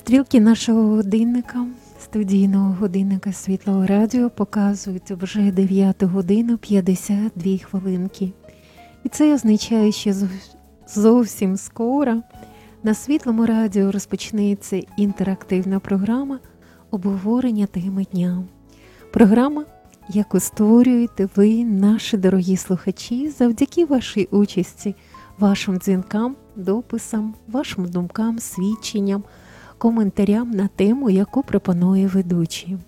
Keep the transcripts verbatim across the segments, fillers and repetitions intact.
Стрілки нашого годинника, студійного годинника Світлого Радіо показують вже дев'яту годину п'ятдесят дві хвилинки. І це означає, що зовсім скоро на Світлому Радіо розпочнеться інтерактивна програма обговорення теми дня. Програма, яку створюєте ви, наші дорогі слухачі, завдяки вашій участі, вашим дзвінкам, дописам, вашим думкам, свідченням, коментарям на тему, яку пропонує ведучий.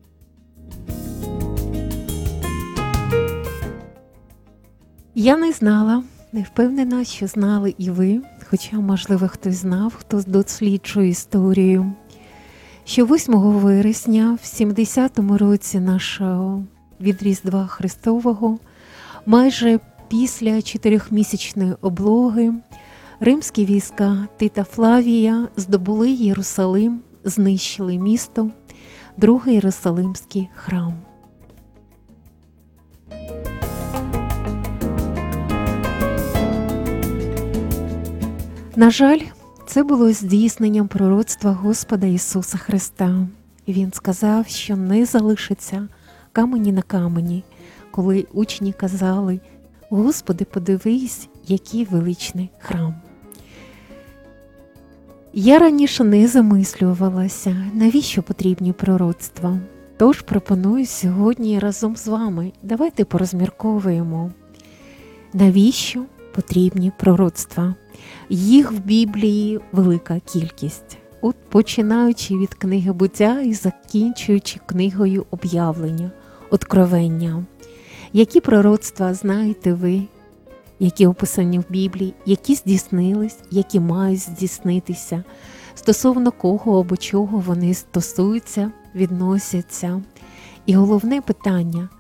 Я не знала, не впевнена, що знали і ви, хоча, можливо, хтось знав, хто досліджує історію, що восьмого вересня в сімдесятому році нашого від Різдва Христового, майже після чотирьохмісячної облоги, римські війська Тита Флавія здобули Єрусалим, знищили місто, Другий Єрусалимський храм. На жаль, це було здійсненням пророцтва Господа Ісуса Христа. Він сказав, що не залишиться камені на камені, коли учні казали: «Господи, подивись, який величний храм». Я раніше не замислювалася, навіщо потрібні пророцтва. Тож пропоную сьогодні разом з вами, давайте порозмірковуємо, навіщо потрібні пророцтва. Їх в Біблії велика кількість. От починаючи від книги Буття і закінчуючи книгою Об'явлення, Откровення. Які пророцтва знаєте ви, які описані в Біблії, які здійснились, які мають здійснитися, стосовно кого або чого вони стосуються, відносяться. І головне питання,